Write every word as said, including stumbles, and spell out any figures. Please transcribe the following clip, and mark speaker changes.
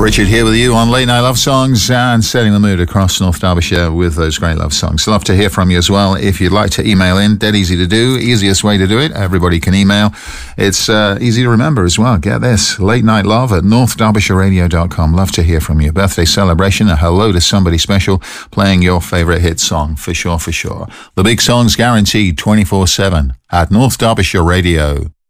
Speaker 1: Richard here with you on Late Night Love Songs and setting the mood across North Derbyshire with those great love songs. Love to hear from you as well. If you'd like to email in, dead easy to do. Easiest way to do it. Everybody can email. It's uh, easy to remember as well. Get this. Late Night Love at north derbyshire radio dot com. Love to hear from you. Birthday celebration, a hello to somebody special, playing your favourite hit song. For sure, for sure. The big songs guaranteed twenty-four seven at North Derbyshire Radio.